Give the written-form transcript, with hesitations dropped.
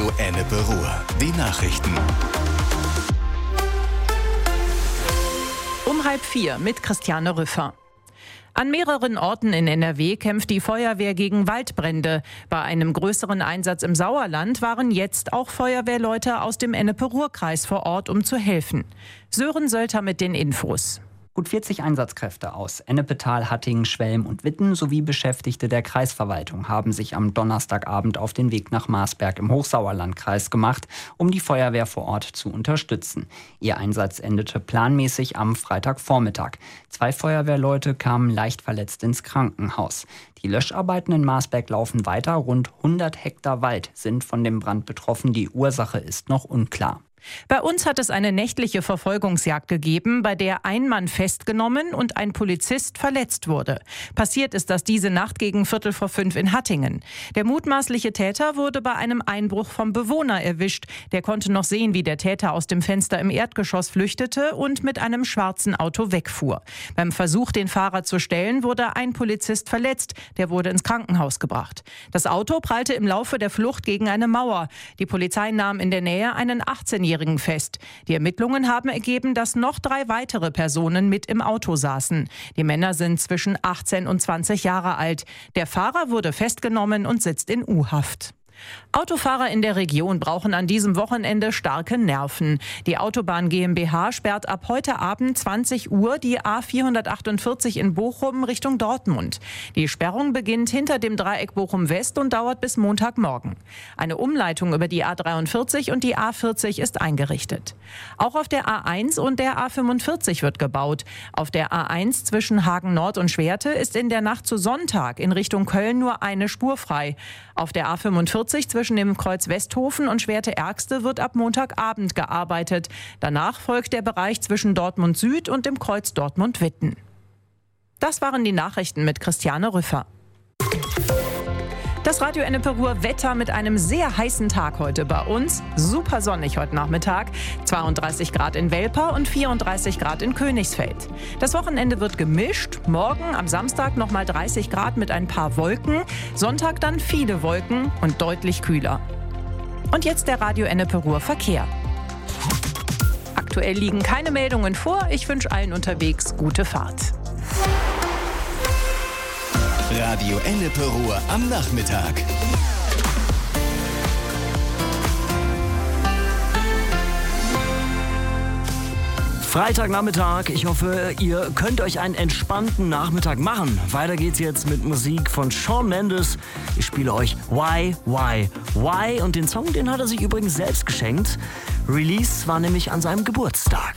Radio Ennepe Ruhr. Die Nachrichten. Um 3:30 mit Christiane Rüffer. An mehreren Orten in NRW kämpft die Feuerwehr gegen Waldbrände. Bei einem größeren Einsatz im Sauerland waren jetzt auch Feuerwehrleute aus dem Ennepe-Ruhr-Kreis vor Ort, um zu helfen. Sören Sölter mit den Infos. Gut 40 Einsatzkräfte aus Ennepetal, Hattingen, Schwelm und Witten sowie Beschäftigte der Kreisverwaltung haben sich am Donnerstagabend auf den Weg nach Marsberg im Hochsauerlandkreis gemacht, um die Feuerwehr vor Ort zu unterstützen. Ihr Einsatz endete planmäßig am Freitagvormittag. 2 Feuerwehrleute kamen leicht verletzt ins Krankenhaus. Die Löscharbeiten in Marsberg laufen weiter. Rund 100 Hektar Wald sind von dem Brand betroffen. Die Ursache ist noch unklar. Bei uns hat es eine nächtliche Verfolgungsjagd gegeben, bei der ein Mann festgenommen und ein Polizist verletzt wurde. Passiert ist das diese Nacht gegen 4:45 in Hattingen. Der mutmaßliche Täter wurde bei einem Einbruch vom Bewohner erwischt. Der konnte noch sehen, wie der Täter aus dem Fenster im Erdgeschoss flüchtete und mit einem schwarzen Auto wegfuhr. Beim Versuch, den Fahrer zu stellen, wurde ein Polizist verletzt. Der wurde ins Krankenhaus gebracht. Das Auto prallte im Laufe der Flucht gegen eine Mauer. Die Polizei nahm in der Nähe einen 18-Jährigen fest. Die Ermittlungen haben ergeben, dass noch 3 weitere Personen mit im Auto saßen. Die Männer sind zwischen 18 und 20 Jahre alt. Der Fahrer wurde festgenommen und sitzt in U-Haft. Autofahrer in der Region brauchen an diesem Wochenende starke Nerven. Die Autobahn GmbH sperrt ab heute Abend 20 Uhr die A448 in Bochum Richtung Dortmund. Die Sperrung beginnt hinter dem Dreieck Bochum West und dauert bis Montagmorgen. Eine Umleitung über die A43 und die A40 ist eingerichtet. Auch auf der A1 und der A45 wird gebaut. Auf der A1 zwischen Hagen Nord und Schwerte ist in der Nacht zu Sonntag in Richtung Köln nur eine Spur frei. Auf der A45 zwischen dem Kreuz Westhofen und Schwerte-Ärgste wird ab Montagabend gearbeitet. Danach folgt der Bereich zwischen Dortmund Süd und dem Kreuz Dortmund-Witten. Das waren die Nachrichten mit Christiane Rüffer. Das Radio Ennepe Ruhr Wetter mit einem sehr heißen Tag heute bei uns. Super sonnig heute Nachmittag. 32 Grad in Welper und 34 Grad in Königsfeld. Das Wochenende wird gemischt. Morgen am Samstag nochmal 30 Grad mit ein paar Wolken. Sonntag dann viele Wolken und deutlich kühler. Und jetzt der Radio Ennepe Ruhr Verkehr. Aktuell liegen keine Meldungen vor. Ich wünsche allen unterwegs gute Fahrt. Radio Ennepe Ruhr am Nachmittag. Freitagnachmittag. Ich hoffe, ihr könnt euch einen entspannten Nachmittag machen. Weiter geht's jetzt mit Musik von Shawn Mendes. Ich spiele euch Why. Und den Song, den hat er sich übrigens selbst geschenkt. Release war nämlich an seinem Geburtstag.